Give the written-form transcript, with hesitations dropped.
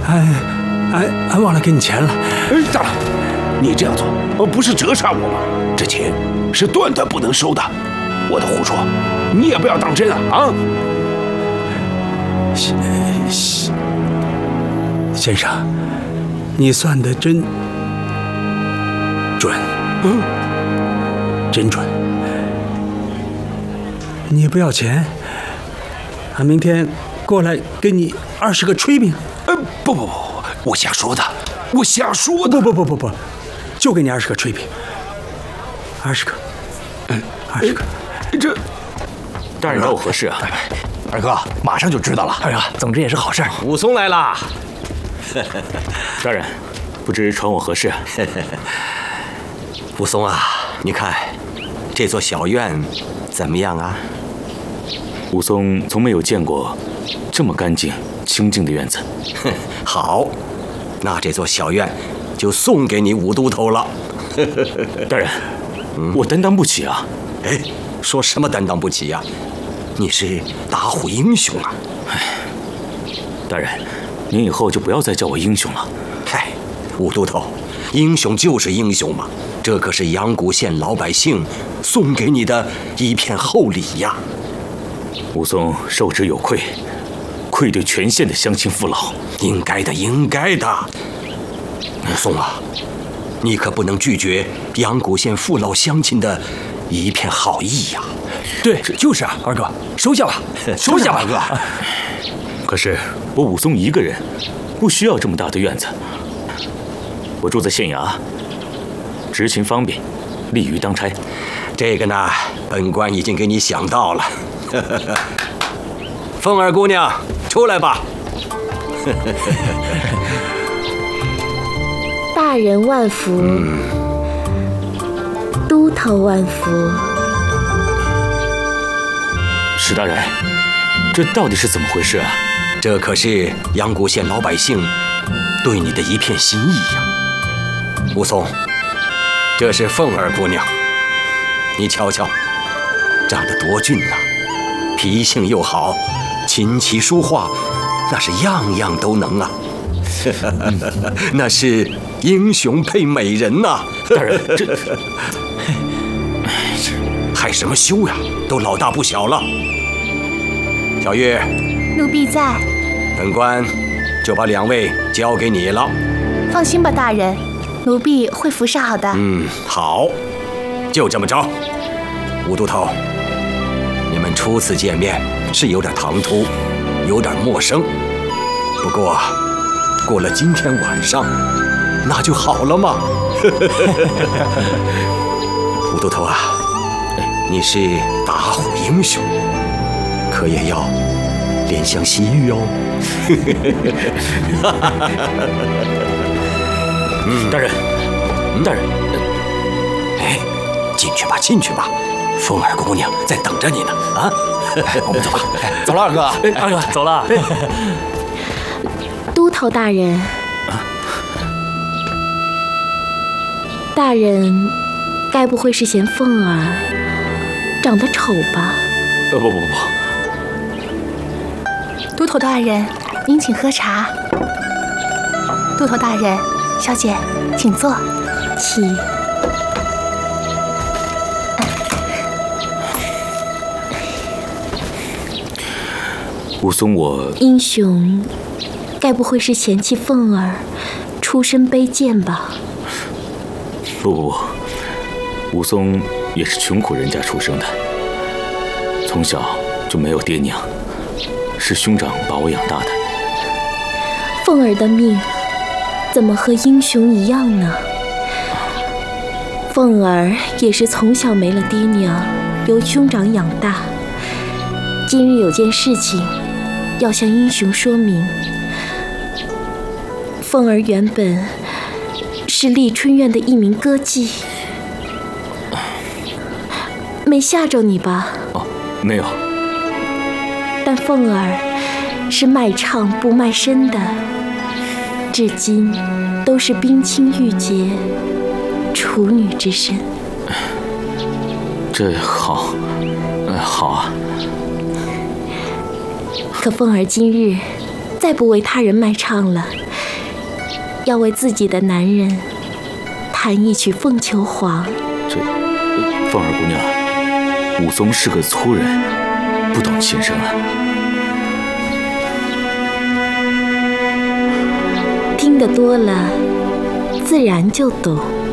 俺忘了给你钱了。 大郎，你这样做不是折煞我吗？这钱是断断不能收的。我的胡说，你也不要当真啊！ 先生，你算得真准，真准。你不要钱，俺明天过来给你20个炊饼。 不，我瞎说的，我瞎说的。 不，就给你20个炊饼，20个，20个。 这大人找我何事啊？ 二哥，马上就知道了。 哎呀， 总之也是好事。 武松来啦！大人，不知传我何事？ 武松啊，你看这座小院怎么样啊？ 武松从没有见过这么干净清静的院子。 好，那这座小院就送给你武都头了。 大人，我担当不起啊！ 哎，说什么担当不起呀？你是打虎英雄啊！ 大人，您以后就不要再叫我英雄了。 嗨，武都头，英雄就是英雄嘛，这可是阳谷县老百姓送给你的一片厚礼呀。 武松受之有愧，愧对全县的乡亲父老。 应该的，应该的。武松啊，你可不能拒绝阳谷县父老乡亲的一片好意呀。 对，就是啊，二哥，收下吧，收下吧，二哥。 可是我武松一个人，不需要这么大的院子。我住在县衙，执勤方便，利于当差。 这个呢，本官已经给你想到了。凤儿姑娘，出来吧。 大人万福，都头万福。 史大人，这到底是怎么回事啊？ 这可是阳谷县老百姓对你的一片心意呀。武松，这是凤儿姑娘，你瞧瞧，长得多俊呐，脾性又好，琴棋书画，那是样样都能啊。那是英雄配美人呐。 大人，这害什么羞呀？都老大不小了。小玉， 奴婢在。 本官就把2位交给你了。 放心吧，大人，奴婢会服侍好的。 好，就这么着。武都头，你们初次见面是有点唐突，有点陌生，不过过了今天晚上，那就好了嘛。武都头啊，你是打虎英雄，可也要怜香惜玉哦。 大人，大人， 哎，进去吧，进去吧，凤儿姑娘在等着你呢。啊，我们走吧。 走了，二哥。 二哥，走了。 都头大人，大人该不会是嫌凤儿长得丑吧？ 不， 都头大人，您请喝茶。都头大人，小姐，请坐。 请。 武松，我英雄该不会是嫌弃凤儿出身卑贱吧？ 不，武松也是穷苦人家出生的，从小就没有爹娘，是兄长把我养大的。 凤儿的命怎么和英雄一样呢？凤儿也是从小没了爹娘，由兄长养大。今日有件事情要向英雄说明。凤儿原本是丽春院的一名歌妓，没吓着你吧？ 哦，没有。 但凤儿是卖唱不卖身的，至今都是冰清玉洁，处女之身。 这好，好啊。 可凤儿今日再不为他人卖唱了， 要为自己的男人弹一曲《凤求凰》。 这凤儿姑娘，武松是个粗人，不懂琴声啊。 听得多了，自然就懂。